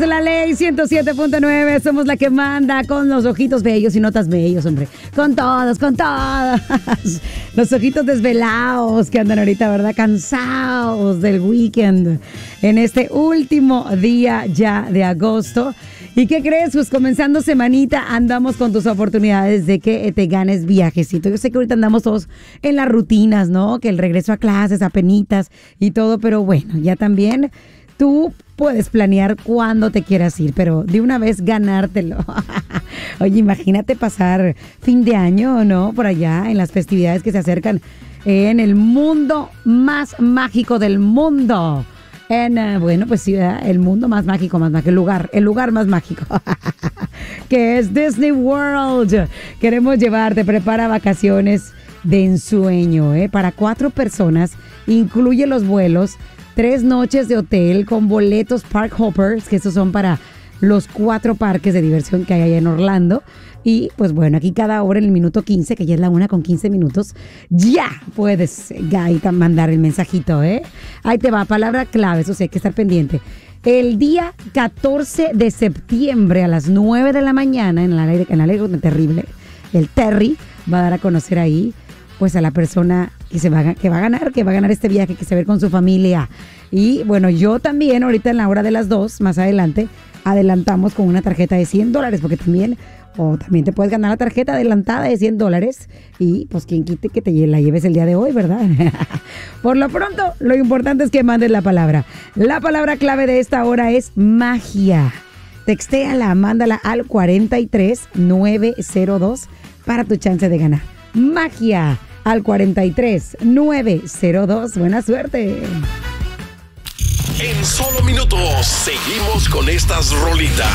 La ley 107.9, somos la que manda con los ojitos bellos y notas bellos, hombre. Con todos, con todas. Los ojitos desvelados que andan ahorita, ¿verdad? Cansados del weekend. En este último día ya de agosto. ¿Y qué crees? Pues comenzando semanita andamos con tus oportunidades de que te ganes viajecito. Yo sé que ahorita andamos todos en las rutinas, ¿no? Que el regreso a clases, apenitas y todo, pero bueno, ya también tú puedes planear cuándo te quieras ir, pero de una vez ganártelo. Oye, imagínate pasar fin de año, ¿no? Por allá en las festividades que se acercan en el mundo más mágico del mundo. Bueno, pues sí, el mundo más mágico, el lugar más mágico, que es Disney World. Queremos llevarte, prepara vacaciones de ensueño, para 4 personas, incluye los vuelos, 3 noches de hotel con boletos Park Hoppers, que estos son para los 4 parques de diversión que hay allá en Orlando. Y pues bueno, aquí cada hora en el minuto 15, que ya es la 1:15, ya puedes mandar el mensajito, Ahí te va, palabra clave, eso sí, hay que estar pendiente. El día 14 de septiembre a las 9 de la mañana, en el aire terrible, el Terry va a dar a conocer ahí pues a la persona que va a ganar este viaje, que se va a ir con su familia. Y bueno, yo también ahorita en la hora de las 2, más adelante, adelantamos con una tarjeta de $100, porque también te puedes ganar la tarjeta adelantada de $100 y pues quien quite que te la lleves el día de hoy, ¿verdad? Por lo pronto, lo importante es que mandes la palabra. La palabra clave de esta hora es magia. Textéala, mándala al 43902 para tu chance de ganar. Magia al 43902. Buena suerte. En solo minutos seguimos con estas rolitas.